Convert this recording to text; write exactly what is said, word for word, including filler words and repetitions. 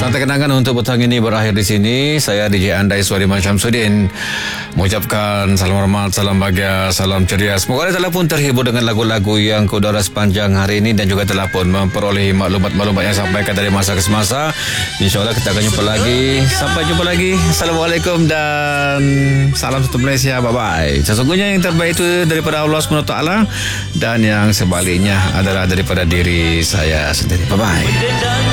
Santai kenangan untuk petang ini berakhir di sini. Saya D J Andai Suariman Syamsuddin mengucapkan salam hormat, salam bahagia, salam ceria. Semoga anda telah pun terhibur dengan lagu-lagu yang kudara sepanjang hari ini dan juga telah pun memperoleh maklumat-maklumat yang sampaikan dari masa ke semasa. InsyaAllah kita akan jumpa lagi. Sampai jumpa lagi. Assalamualaikum dan salam satu Malaysia. Bye-bye. Sesungguhnya yang terbaik itu daripada Allah subhanahu wa taala dan yang sebaliknya adalah daripada diri saya sendiri. Bye-bye.